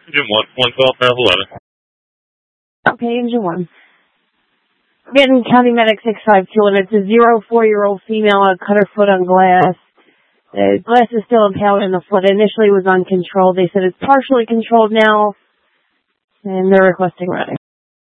Engine 1, 112, 11. Okay, engine 1. Getting County Medic 652, and it's a 4-year-old female, cut her foot on glass. The glass is still impaled in the foot. Initially it was uncontrolled. They said it's partially controlled now, and they're requesting routing.